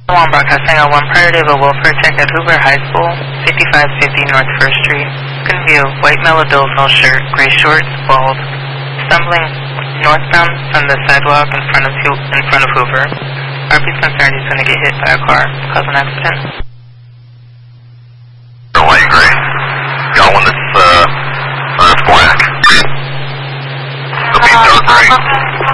One broadcasting at 1 prior to a welfare check at Hoover High School, 5550 North 1st Street. Can view white Meladilsol shirt, gray shorts, bald, stumbling northbound from the sidewalk in front of Hoover. RP's concerned he's going to get hit by a car, cause an accident. White gray. Got one that's black. It'll be dark gray.